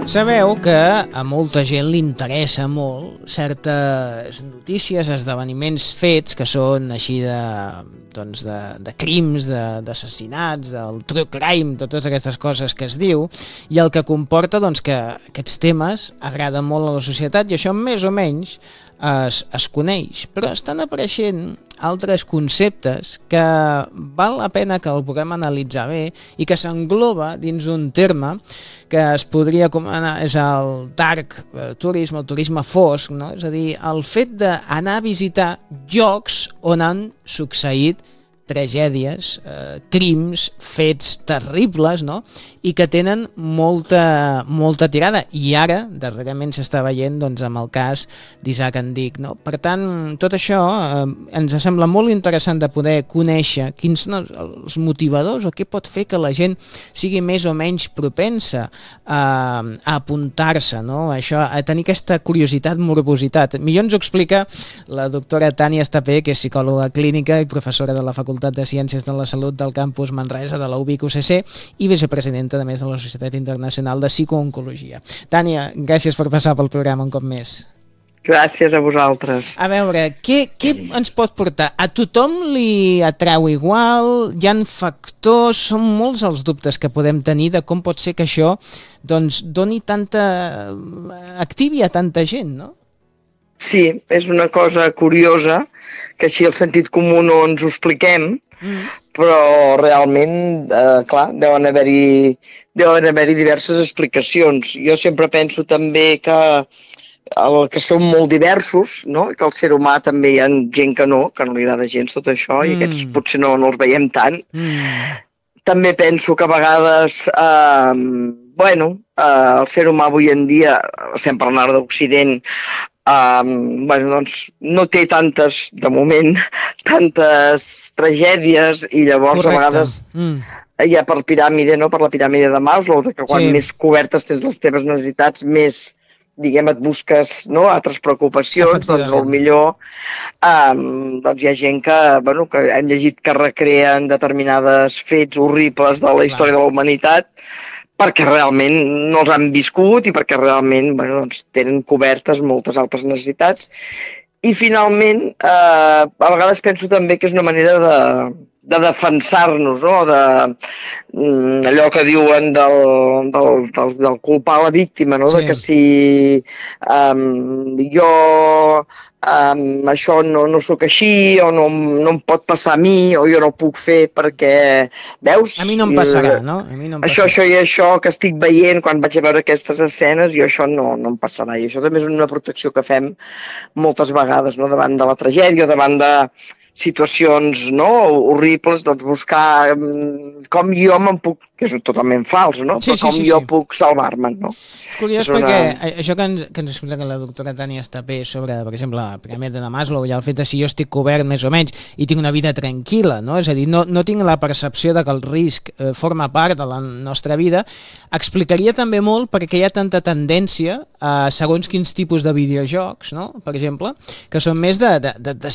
Sabeu que a molta gent li interessa molt certes notícies, esdeveniments fets que són així de crims, d'assassinats, del true crime, totes aquestes coses que es diu, i el que comporta que aquests temes agraden molt a la societat i això més o menys es coneix, però estan apareixent altres conceptes que val la pena que el puguem analitzar bé i que s'engloba dins un terme que es podria anomenar és el dark tourism, el turisme fosc, no? És a dir, el fet d'anar a visitar llocs on han succeït tragèdies, crims, fets terribles, no? I que tenen molta tirada. I ara, darrerament s'està veient amb el cas d'Isaac Andic, no? Per tant, tot això ens sembla molt interessant de poder conèixer quins són els motivadors o què pot fer que la gent sigui més o menys propensa a apuntar-se, no? Això, a tenir aquesta curiositat, morbositat. Millor ens ho explica la doctora Tània Estapé, que és psicòloga clínica i professora de la Facultat de Ciències de la Salut del campus Manresa de la UBIC-UCC i vicepresidenta, a més, de la Societat Internacional de Psicooncologia. Tània, gràcies per passar pel programa un cop més. Gràcies a vosaltres. A veure, què ens pot portar? A tothom li atreu igual? Hi ha factors? Són molts els dubtes que podem tenir de com pot ser que això doni activi a tanta gent, no? Sí, és una cosa curiosa, que així el sentit comú no ens ho expliquem, però realment, clar, deuen haver-hi diverses explicacions. Jo sempre penso també que som molt diversos, no? Que el ser humà també hi ha gent que no li agrada gens tot això, i aquests potser no els veiem tant. També penso que a vegades, el ser humà avui en dia, estem parlant d'Occident, no té de moment, tantes tragèdies i llavors a vegades hi ha per la piràmide de Maslow, que quan més cobertes tens les teves necessitats, més, diguem, et busques altres preocupacions, doncs millor hi ha gent que hem llegit que recreen determinades fets horribles de la història de la humanitat perquè realment no els han viscut i perquè realment tenen cobertes moltes altres necessitats. I finalment, a vegades penso també que és una manera de defensar-nos, no? Allò que diuen del culpar la víctima, no? Que si jo això no sóc així, o no em pot passar a mi, o jo no ho puc fer perquè, veus? A mi no em passarà, no? Això i això que estic veient quan vaig a veure aquestes escenes, i això no em passarà. I això també és una protecció que fem moltes vegades, no? Davant de la tragèdia, davant de situacions horribles, buscar com jo me'n puc, que és totalment fals, no? Però com jo puc salvar-me'n, no? És curiós perquè això que ens explica la doctora Tània Estapé sobre, per exemple, la piràmide de Maslow i el fet de si jo estic cobert més o menys i tinc una vida tranquil·la, no? És a dir, no tinc la percepció de que el risc forma part de la nostra vida, explicaria també molt perquè hi ha tanta tendència a segons quins tipus de videojocs, no? Per exemple, que són més de